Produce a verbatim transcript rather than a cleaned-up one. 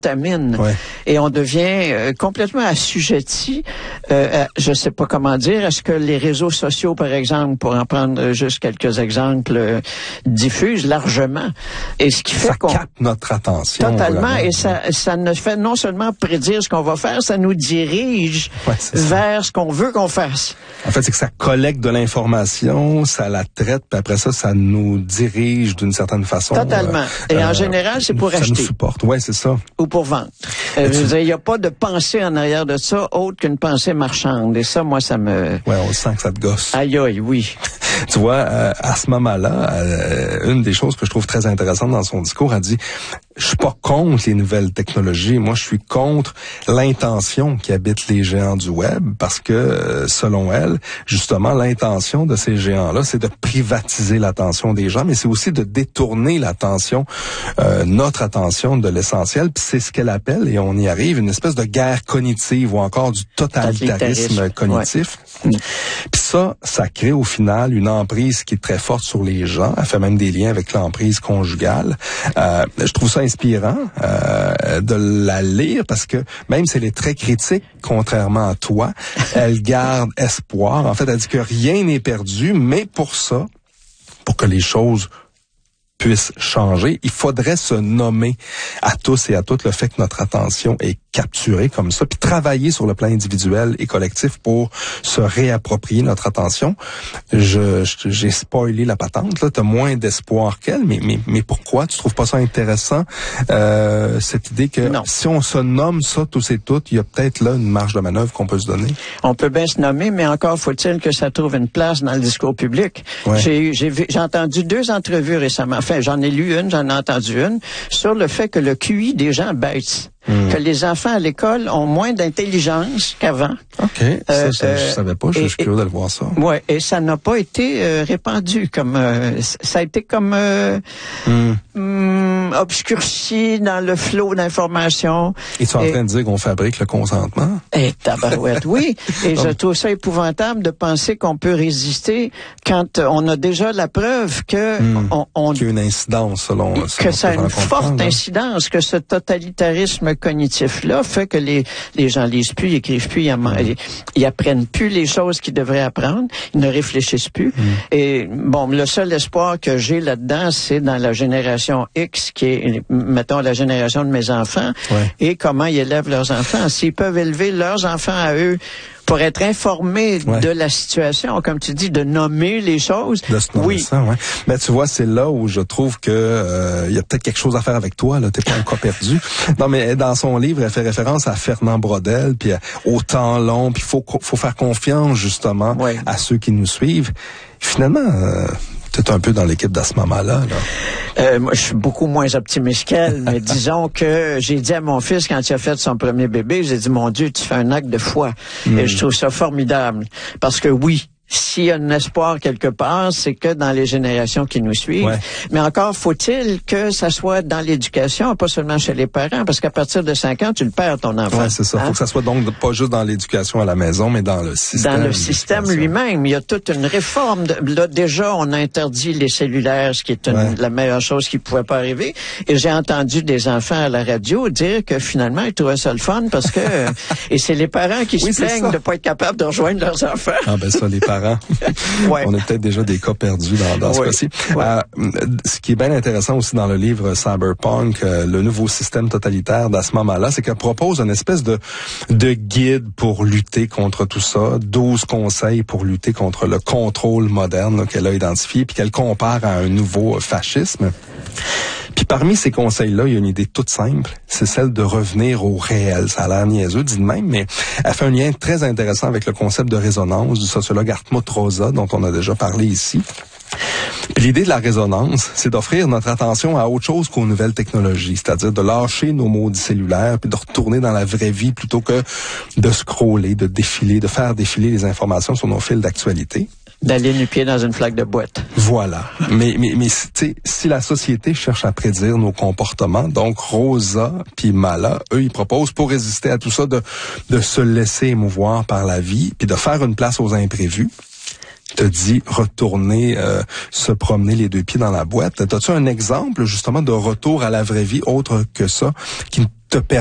contamine. Ouais. Et on devient euh, complètement assujetti, euh, à, je sais pas comment dire, est-ce que les réseaux sociaux, par exemple, pour en prendre juste quelques exemples, euh, diffusent largement. Et ce qui fait ça qu'on... capte notre attention. Totalement. Vraiment. Et ça, ça ne fait non seulement prédire ce qu'on va faire, ça nous dirige ouais, vers ce qu'on veut qu'on fasse. En fait, c'est que ça collecte de l'information, ça la traite, puis après ça, ça nous dirige d'une certaine façon. Totalement. Et euh, en général, c'est pour ça acheter. Ça nous supporte. Ouais, c'est ça. Ou pour vendre. Euh, je veux dire, il n'y a pas de pensée en arrière de ça, autre qu'une pensée marchande. Et ça, moi, ça me... Ouais, on sent que ça te gosse. Aïe, aïe, oui. Tu vois, euh, à ce moment-là, euh, une des choses que je trouve très intéressante dans son discours, elle dit, je suis pas contre les nouvelles technologies. Moi, je suis contre l'intention qui habite les géants du web, parce que, euh, selon elle, justement, l'intention de ces géants-là, c'est de privatiser l'attention des gens, mais c'est aussi de détourner l'attention, euh, notre attention de l'essentiel. Puis c'est ce qu'elle appelle, et on y arrive, une espèce de guerre cognitive ou encore du totalitarisme cognitif. Ouais. Puis ça, ça crée au final une emprise qui est très forte sur les gens. Elle fait même des liens avec l'emprise conjugale. Euh, je trouve ça inspirant euh, de la lire parce que même si elle est très critique, contrairement à toi, elle garde espoir. En fait, elle dit que rien n'est perdu, mais pour ça, pour que les choses puissent changer, il faudrait se nommer à tous et à toutes le fait que notre attention est capturée comme ça, puis travailler sur le plan individuel et collectif pour se réapproprier notre attention. Je, je j'ai spoilé la patente, là, t'as moins d'espoir qu'elle, mais, mais, mais pourquoi? Tu trouves pas ça intéressant, euh, cette idée que non. Si on se nomme ça tous et toutes, il y a peut-être là une marge de manœuvre qu'on peut se donner? On peut bien se nommer, mais encore faut-il que ça trouve une place dans le discours public. Ouais. J'ai eu, j'ai vu, j'ai entendu deux entrevues récemment, enfin, j'en ai lu une, j'en ai entendu une, sur le fait que le Q I des gens baisse. Mmh. Que les enfants à l'école ont moins d'intelligence qu'avant. OK. Euh, ça, ça euh, je savais pas. Je suis et, curieux de le voir ça. Ouais, et ça n'a pas été euh, répandu comme euh, ça a été comme euh, mmh. hum, obscurci dans le flot d'informations. Et tu es en train de dire qu'on fabrique le consentement? Et tabarouette, oui. Et je trouve ça épouvantable de penser qu'on peut résister quand on a déjà la preuve que mmh. on, on qu'il y a une incidence selon, selon que ça a une forte là. incidence, que ce totalitarisme cognitif-là fait que les, les gens lisent plus, ils écrivent plus, ils, mmh. ils, ils apprennent plus les choses qu'ils devraient apprendre, ils ne réfléchissent plus. Mmh. Et bon, le seul espoir que j'ai là-dedans, c'est dans la génération X, qui est, mettons, la génération de mes enfants, ouais. et comment ils élèvent leurs enfants. S'ils peuvent élever leurs enfants à eux pour être informés ouais. de la situation, comme tu dis, de nommer les choses. De se nommer oui. ça, ouais. Mais tu vois, c'est là où je trouve que euh, il y a peut-être quelque chose à faire avec toi. Là, t'es pas un cas perdu. Non, mais dans son livre, elle fait référence à Fernand Braudel, puis au temps long, puis faut faut faire confiance justement ouais. à ceux qui nous suivent. Finalement. Euh, T'es un peu dans l'équipe d'à ce moment-là, là. Euh, moi, je suis beaucoup moins optimiste qu'elle, mais disons que j'ai dit à mon fils, quand il a fait son premier bébé, j'ai dit, mon Dieu, tu fais un acte de foi. Mm. Et je trouve ça formidable. Parce que oui, s'il y a un espoir quelque part, c'est que dans les générations qui nous suivent. Ouais. Mais encore faut-il que ça soit dans l'éducation, pas seulement chez les parents, parce qu'à partir de cinq ans, tu le perds, ton enfant. Ouais, c'est ça. Hein? Faut que ça soit donc pas juste dans l'éducation à la maison, mais dans le système. Dans le système lui-même. Il y a toute une réforme. De, là, déjà, on a interdit les cellulaires, ce qui est une, ouais. la meilleure chose qui pouvait pas arriver. Et j'ai entendu des enfants à la radio dire que finalement, ils trouvaient ça le fun parce que... et c'est les parents qui oui, se plaignent de pas être capables de rejoindre leurs enfants. Ah ben ça, les parents. Ouais. On a peut-être déjà des cas perdus dans, dans ouais. ce cas-ci. Ouais. Euh, ce qui est bien intéressant aussi dans le livre Cyberpunk, euh, le nouveau système totalitaire d'à ce moment-là, c'est qu'elle propose une espèce de, de guide pour lutter contre tout ça, douze conseils pour lutter contre le contrôle moderne là, qu'elle a identifié, puis qu'elle compare à un nouveau fascisme. Puis parmi ces conseils-là, il y a une idée toute simple, c'est celle de revenir au réel. Ça a l'air niaiseux, dit de même, mais elle fait un lien très intéressant avec le concept de résonance du sociologue Hartmut Rosa, dont on a déjà parlé ici. Puis l'idée de la résonance, c'est d'offrir notre attention à autre chose qu'aux nouvelles technologies, c'est-à-dire de lâcher nos maudits cellulaires puis de retourner dans la vraie vie plutôt que de scroller, de défiler, de faire défiler les informations sur nos fils d'actualité. D'aller nu pied dans une flaque de boîte. Voilà. Mais, mais, mais tu sais, si la société cherche à prédire nos comportements, donc Rosa puis Mala, eux, ils proposent pour résister à tout ça de, de se laisser émouvoir par la vie puis de faire une place aux imprévus. Te dit retourner, euh, se promener les deux pieds dans la boîte. As-tu un exemple, justement, de retour à la vraie vie autre que ça, qui te